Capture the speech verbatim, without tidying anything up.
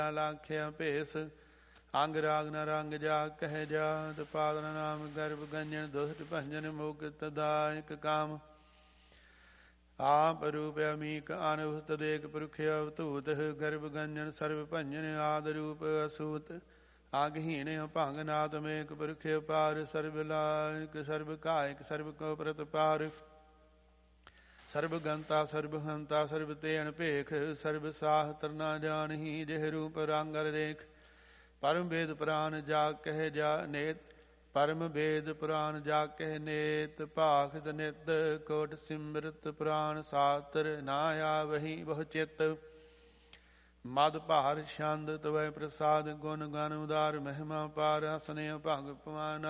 ਲਾਖਿਆ ਭੇਸ। ਅੰਗ ਰਾਗ ਨ ਰੰਗ ਜਾ ਕਹਿ ਜਾਤ। ਪਾਦਨ ਨਾਮ ਗਰਭ ਗੰਜਨ ਦੁਸ਼ਟ ਭੰਜਨ ਮੁਕਤ ਦਾਇਕ ਕਾਮ। ਆਪ ਰੂਪ ਅਮੀਕ ਅਨੁਭ ਤਦੇਕ ਪੁਰਖ ਅਵਤੂਤ। ਗਰਭ ਗੰਜਨ ਸਰਬ ਭੰਜਨ ਆਦ ਰੂਪ ਅਸੂਤ। ਆਗਹੀਣ ਭੰਗ ਨਾਤਮੇਕ ਪੁਰਖ ਪਾਰ। ਸਰਬ ਲਾਇਕ ਸਰਬ ਕਾਇਕ ਸਰਬ ਕੋ ਪ੍ਰਤਪਾਰ। ਸਰਬ ਗੰਤਾ ਸਰਬ ਹੰਤਾ ਸਰਬ ਤੇ ਅਨਭੇਖ। ਸਰਬ ਸਾਹ ਤਰਨਾ ਜਾਨਹੀ ਜਿਹ ਰੂਪ ਰੰਗ ਰੇਖ। ਪਰਮ ਵੇਦ ਪੁਰਾਨ ਜਾ ਕਹਿ ਜਾ ਨੇਤ। ਪਰਮ ਵੇਦ ਪੁਰਾਨ ਜਾ ਕਹਿ ਨੇਤ। ਭਾਖਤ ਨਿਤ ਕੋਟ ਸਿਮਰਤ ਪੁਰਾਨ ਸਾਸਤਰ। ਨਾ ਆਵਹੀ ਬਹੁ ਚਿਤ। ਮਦ ਭਾਰ ਛੰਦ ਤਵੈ ਪ੍ਰਸਾਦ। ਗੁਣ ਗਨ ਉਦਾਰ ਮਹਿਮਾ ਪਾਰ। ਹਸਨੇ ਭੰਗ ਪਵਾਨ